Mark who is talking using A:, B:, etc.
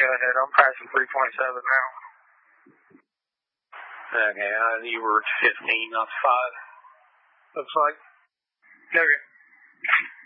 A: Go ahead. I'm passing 327 now.
B: Okay, you were 15, not 5.
A: Looks like. Okay.